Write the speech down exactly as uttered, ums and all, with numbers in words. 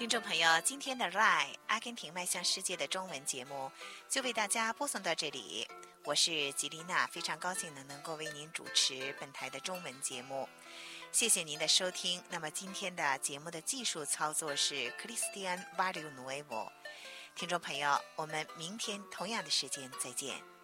听众朋友，今天的 R A I 阿根廷迈向世界的中文节目就为大家播送到这里。我是吉丽娜，非常高兴呢能够为您主持本台的中文节目。谢谢您的收听。那么今天的节目的技术操作是 Cristian Vario Nuevo。听众朋友，我们明天同样的时间再见。